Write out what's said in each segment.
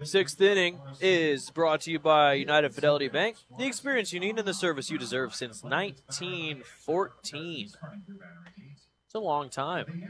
Sixth inning is brought to you by United Fidelity Bank, the experience you need and the service you deserve since 1914. It's a long time.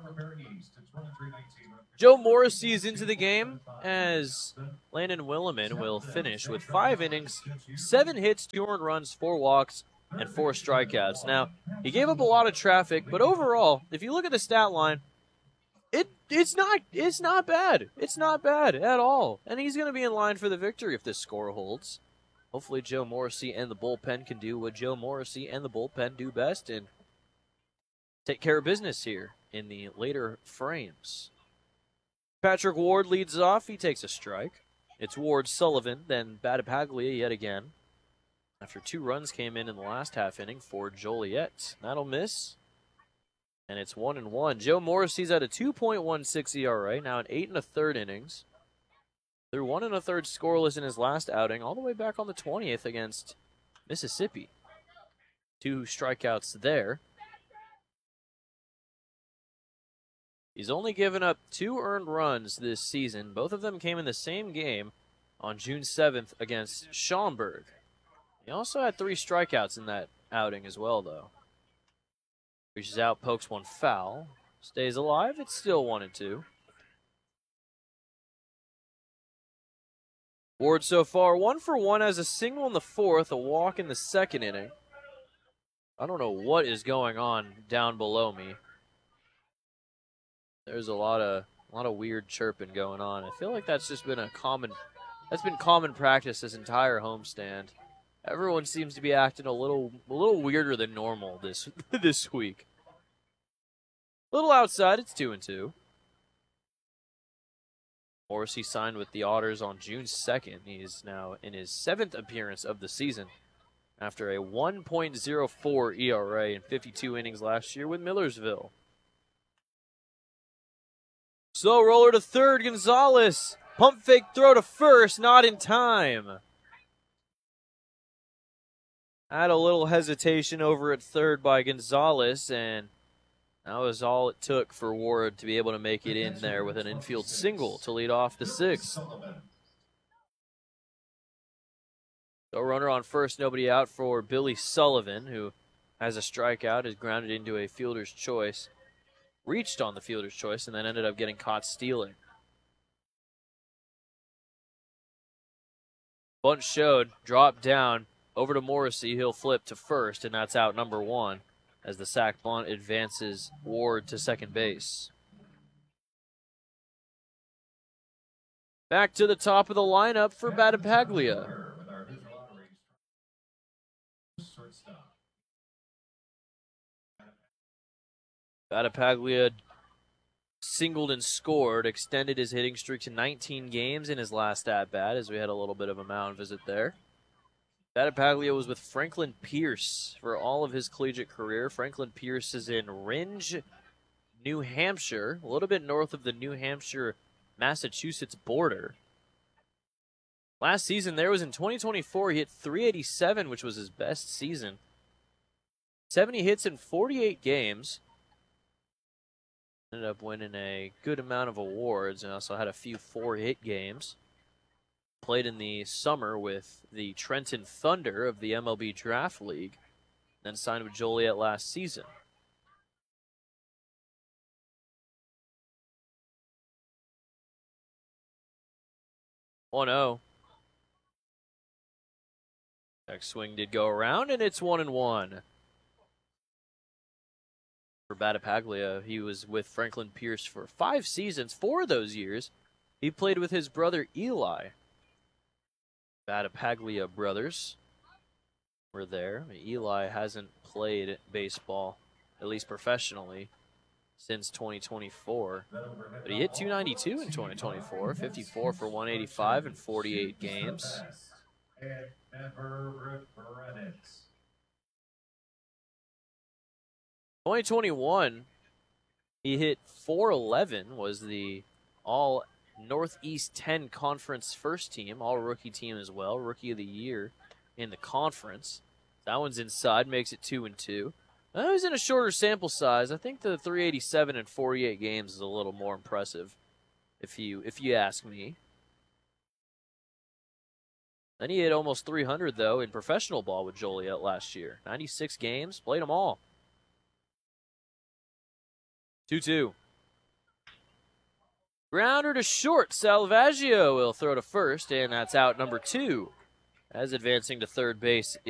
Joe Morrissey is into the game as Landon Williman will finish with 5 innings, 7 hits, 2 earned runs, 4 walks, and 4 strikeouts. Now, he gave up a lot of traffic, but overall, if you look at the stat line, it's not bad. It's not bad at all. And he's going to be in line for the victory if this score holds. Hopefully Joe Morrissey and the bullpen can do what Joe Morrissey and the bullpen do best and take care of business here in the later frames. Patrick Ward leads off. He takes a strike. It's Ward, Sullivan, then Battipaglia yet again. After 2 runs came in the last half inning for Joliet. That'll miss. And it's 1-1. Joe Morrissey's at a 2.16 ERA, now in 8 1/3 innings. Threw 1 1/3 scoreless in his last outing, all the way back on the 20th against Mississippi. 2 strikeouts there. He's only given up 2 earned runs this season. Both of them came in the same game on June 7th against Schaumburg. He also had 3 strikeouts in that outing as well, though. Reaches out, pokes one foul. Stays alive. It's still 1-2. Ward so far 1 for 1, has a single in the 4th, a walk in the 2nd inning. I don't know what is going on down below me. There's a lot of weird chirping going on. I feel like that's just been common practice this entire homestand. Everyone seems to be acting a little weirder than normal this week. A little outside, it's 2-2. Morrissey signed with the Otters on June 2nd. He is now in his 7th appearance of the season after a 1.04 ERA in 52 innings last year with Millersville. Slow roller to third, Gonzalez. Pump fake throw to first, not in time. Had a little hesitation over at third by Gonzalez, and that was all it took for Ward to be able to make it in there with an infield single to lead off the 6th. So runner on first, nobody out for Billy Sullivan, who has a strikeout, is grounded into a fielder's choice. Reached on the fielder's choice and then ended up getting caught stealing. Bunt showed, dropped down, over to Morrissey. He'll flip to first, and that's out number 1 as the sac bunt advances Ward to second base. Back to the top of the lineup for Battipaglia. Battipaglia singled and scored, extended his hitting streak to 19 games in his last at-bat, as we had a little bit of a mound visit there. Battipaglia was with Franklin Pierce for all of his collegiate career. Franklin Pierce is in Rindge, New Hampshire, a little bit north of the New Hampshire-Massachusetts border. Last season there was in 2024. He hit .387, which was his best season. 70 hits in 48 games. Ended up winning a good amount of awards and also had a few 4-hit games. Played in the summer with the Trenton Thunder of the MLB Draft League, then signed with Joliet last season. That swing did go around, and it's 1-1. For Battipaglia, he was with Franklin Pierce for 5 seasons. 4 of those years, he played with his brother Eli. Battipaglia brothers were there. Eli hasn't played baseball, at least professionally, since 2024. But he hit .292 in 2024, 54 for 185 in 48 games. 2021, he hit .411, was the all Northeast 10 Conference first team, all rookie team as well, rookie of the year in the conference. That one's inside, makes it 2-2. It was in a shorter sample size. I think the .387 in 48 games is a little more impressive, if you ask me. Then he hit almost 300, though, in professional ball with Joliet last year. 96 games, played them all. 2-2. Grounder to short. Salvaggio will throw to first, and that's out number 2. As advancing to third base